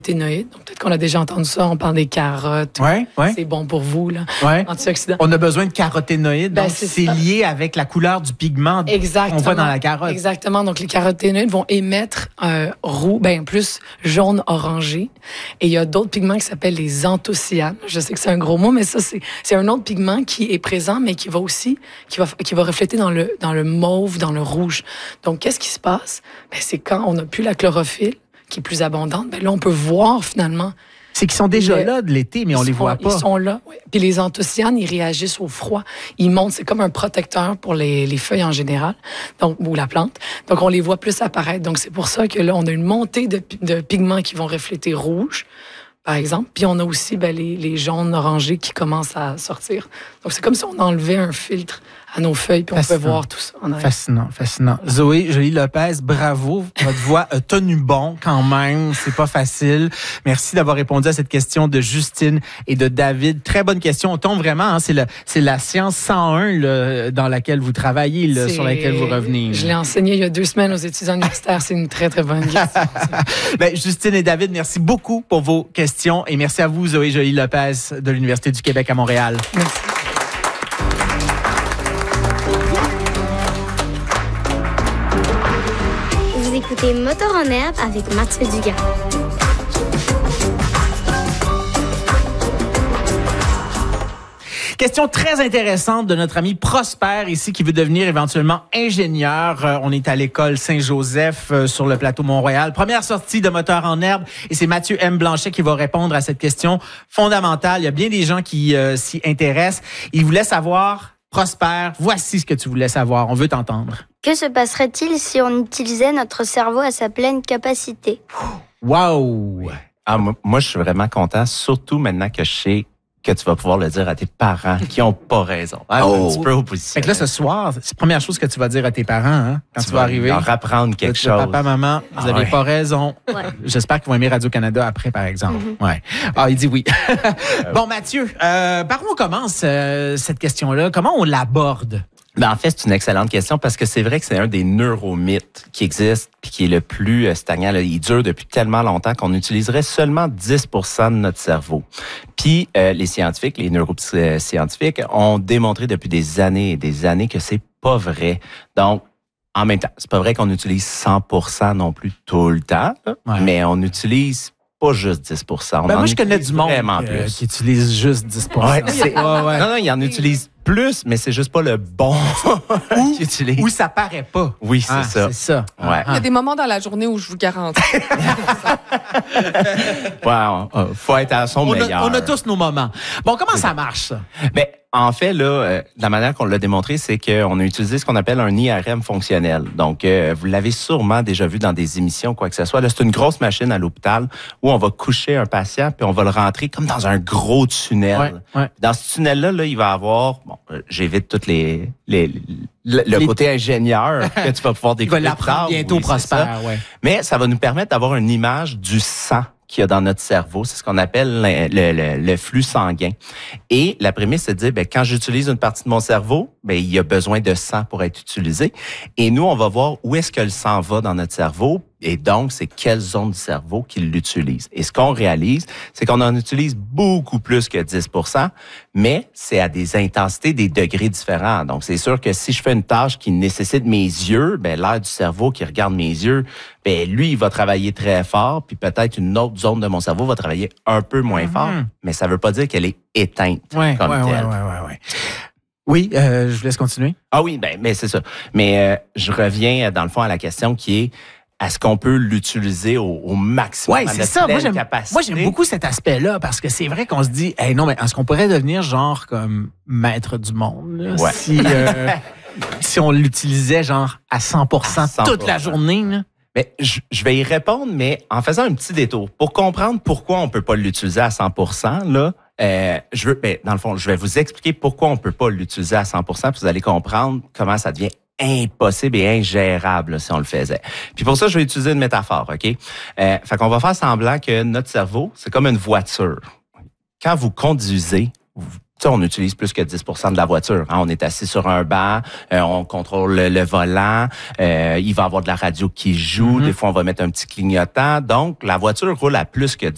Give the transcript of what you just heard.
caroténoïdes. Donc, peut-être qu'on a déjà entendu ça. On parle des carottes. Ouais. C'est bon pour vous, là. Ouais. Antioxydants. On a besoin de caroténoïdes. Ben, donc, c'est lié avec la couleur du pigment qu'on voit dans la carotte. Exactement. Donc, les caroténoïdes vont émettre plus jaune-orangé. Et il y a d'autres pigments qui s'appellent les anthocyanes. Je sais que c'est un gros mot, mais ça, c'est un autre pigment qui est présent, mais qui va refléter dans le mauve, dans le rouge. Donc, qu'est-ce qui se passe? Ben, c'est quand on n'a plus la chlorophylle, qui est plus abondante, ben là, on peut voir finalement. C'est qu'ils sont déjà là de l'été, mais on les voit pas. Ils sont là, oui. Puis les anthocyanes, ils réagissent au froid. Ils montent, c'est comme un protecteur pour les feuilles en général, donc ou la plante. Donc, on les voit plus apparaître. Donc, c'est pour ça que là, on a une montée de pigments qui vont refléter rouge, par exemple. Puis on a aussi les jaunes orangés qui commencent à sortir. Donc, c'est comme si on enlevait un filtre à nos feuilles, puis on peut voir tout ça en arrière. Fascinant. Zoé Joly-Lopez, bravo. Votre voix a tenu bon quand même. C'est pas facile. Merci d'avoir répondu à cette question de Justine et de David. Très bonne question. On tombe vraiment, hein, c'est la science 101 là, dans laquelle vous travaillez, sur laquelle vous revenez. Je l'ai enseigné il y a 2 semaines aux étudiants universitaires. C'est une très, très bonne question. Justine et David, merci beaucoup pour vos questions et merci à vous, Zoé Joly-Lopez de l'Université du Québec à Montréal. Merci. Vous écoutez Moteur en herbe avec Mathieu Dugas. Question très intéressante de notre ami Prosper ici qui veut devenir éventuellement ingénieur. On est à l'école Saint-Joseph sur le plateau Mont-Royal. Première sortie de Moteur en herbe et c'est Mathieu M. Blanchet qui va répondre à cette question fondamentale. Il y a bien des gens qui s'y intéressent. Il voulait savoir, Prosper, voici ce que tu voulais savoir. On veut t'entendre. Que se passerait-il si on utilisait notre cerveau à sa pleine capacité? Wow! Ah, moi, je suis vraiment content, surtout maintenant que je sais que tu vas pouvoir le dire à tes parents qui n'ont pas raison. Un petit peu opposition. Fait que là, ce soir, c'est la première chose que tu vas dire à tes parents, hein, quand tu vas arriver. Leur apprendre quelque chose. Papa, maman, vous n'avez pas raison. Ouais. J'espère qu'ils vont aimer Radio-Canada après, par exemple. Ouais. Ah, il dit oui. Bon, Mathieu, par où on commence cette question-là? Comment on l'aborde? En fait, c'est une excellente question parce que c'est vrai que c'est un des neuromythes qui existe puis qui est le plus stagnant. Là. Il dure depuis tellement longtemps qu'on utiliserait seulement 10% de notre cerveau. Puis les scientifiques, les neuroscientifiques ont démontré depuis des années et des années que c'est pas vrai. Donc, en même temps, c'est pas vrai qu'on utilise 100% non plus tout le temps, mais on utilise pas juste 10%. Moi, je connais du monde qui utilise juste 10%. Non, il en utilise plus, mais c'est juste pas le bon qu'il utilise. Ou ça paraît pas. Oui, c'est ça. C'est ça. Ouais. Il y a des moments dans la journée où je vous garantis. Faut être à son meilleur. On a tous nos moments. Bon, comment ça marche, ça? En fait, là, la manière qu'on l'a démontré, c'est qu'on a utilisé ce qu'on appelle un IRM fonctionnel. Donc, vous l'avez sûrement déjà vu dans des émissions, quoi que ce soit. Là, c'est une grosse machine à l'hôpital où on va coucher un patient puis on va le rentrer comme dans un gros tunnel. Ouais. Dans ce tunnel-là, il va avoir, j'évite toutes le côté ingénieur que tu vas pouvoir découvrir. Il va l'apprendre bientôt, Prosper. Mais ça va nous permettre d'avoir une image du sang qu'il y a dans notre cerveau. C'est ce qu'on appelle le flux sanguin. Et la prémisse, c'est de dire, quand j'utilise une partie de mon cerveau, il y a besoin de sang pour être utilisé. Et nous, on va voir où est-ce que le sang va dans notre cerveau. Et donc, c'est quelle zone du cerveau qui l'utilise. Et ce qu'on réalise, c'est qu'on en utilise beaucoup plus que 10%, mais c'est à des intensités, des degrés différents. Donc, c'est sûr que si je fais une tâche qui nécessite mes yeux, l'air du cerveau qui regarde mes yeux, lui, il va travailler très fort, puis peut-être une autre zone de mon cerveau va travailler un peu moins fort, mais ça veut pas dire qu'elle est éteinte comme telle. Oui, je vous laisse continuer. Ah oui, mais c'est ça. Mais je reviens, dans le fond, à la question qui est, est-ce qu'on peut l'utiliser au maximum? Oui, c'est ça. Moi, j'aime beaucoup cet aspect-là parce que c'est vrai qu'on se dit, non, mais est-ce qu'on pourrait devenir genre comme maître du monde là, si on l'utilisait genre à 100% toute la journée? Là? Mais je vais y répondre, mais en faisant un petit détour. Pour comprendre pourquoi on peut pas l'utiliser à 100%, là, dans le fond, je vais vous expliquer pourquoi on peut pas l'utiliser à 100%, puis vous allez comprendre comment ça devient impossible et ingérable si on le faisait. Puis pour ça, je vais utiliser une métaphore, OK? Fait qu'on va faire semblant que notre cerveau, c'est comme une voiture. Quand vous conduisez, on utilise plus que 10% de la voiture. Hein? On est assis sur un banc, on contrôle le volant, il va y avoir de la radio qui joue, des fois on va mettre un petit clignotant. Donc, la voiture roule à plus que